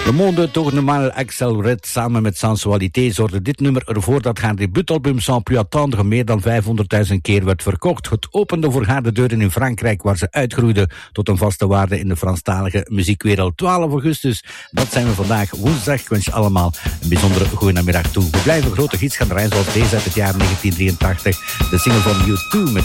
Le Monde Tournement Accelerate samen met Sensualité zorgde dit nummer ervoor dat haar debuutalbum Sans Plus Attendre meer dan 500.000 keer werd verkocht. Het opende voor haar de deuren in Frankrijk, waar ze uitgroeide tot een vaste waarde in de Franstalige muziekwereld. 12 augustus, dat zijn we vandaag woensdag. Ik wens je allemaal een bijzondere goede namiddag toe. We blijven grote hits gaan draaien zoals deze uit het jaar 1983. De single van U2 met